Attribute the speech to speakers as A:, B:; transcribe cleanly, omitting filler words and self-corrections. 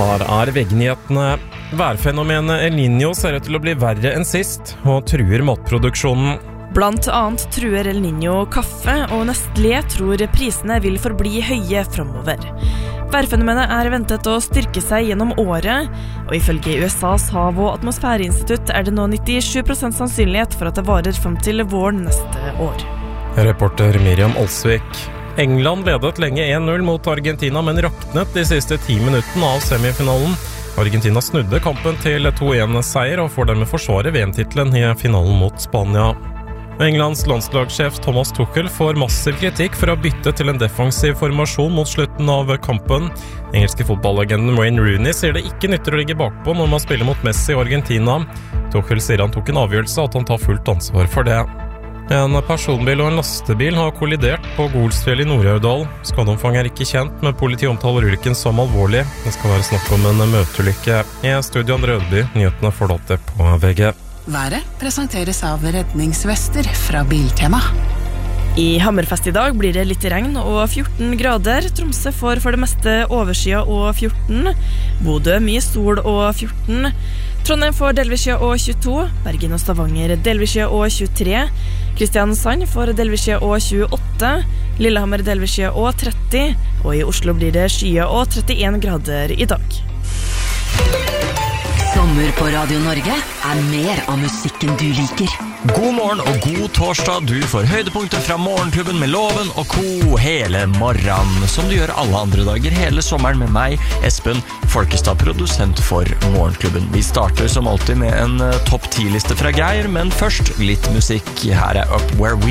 A: Her VG-nyhetene. Værfenomenet El Niño ser ut til å bli verre enn sist, og truer matproduksjonen.
B: Blant annet truer El Niño kaffe, og Nestlé tror prisene vil forbli høye fremover. Værfenomenet ventet å styrke seg gjennom året, og ifølge USAs hav- og atmosfæreinstitutt det nå 97% sannsynlighet for at det varer frem til våren neste år.
A: Reporter Miriam Olsvik. England ledet lenge 1-0 mot Argentina, men raknet de siste 10 minuttene av semifinalen. Argentina snudde kampen til 2-1-seier og får dermed forsvare VM-titlen i finalen mot Spania. Englands landslagssjef Thomas Tuchel får massiv kritikk for å bytte til en defensiv formasjon mot slutten av kampen. Engelske fotballegenden Wayne Rooney sier det ikke nytter å ligge bakpå når man spiller mot Messi og Argentina. Tuchel sier han tok en avgjørelse at han tar fullt ansvar for det. En personbil og en lastebil har kollidert på Golsfjell i Nord-Aurdal. Skadeomfanget ikke kjent, men politiet omtaler ulykken som alvorlig. Det skal være snakk om en møteulykke. I studio Andre Ødeby, nyhetene får dette på VG.
C: Været presenteres av redningsvester fra Biltema.
B: I Hammerfest i dag blir det litt regn og 14 grader. Tromsø får for det meste overskya og 14. Bodø mye sol og 14. Trondheim får delvisskya og 22. Bergen og Stavanger delvisskya og 23. Kristiansand får delvisskya og 28. Lillehammer delvisskya og 30. Og i Oslo blir det skya og 31 grader i dag.
D: Sommer på Radio Norge mer av musikken du liker.
E: God morgen og god torsdag. Du får høydepunkter fra Morgenklubben med Loven og Co. hele morgenen, som du gjør alle andre dager hele sommeren med meg, Espen Folkestad, produsent for Morgenklubben. Vi starter som alltid med en topp 10-liste fra Geir, men først litt musikk. Her Up Where We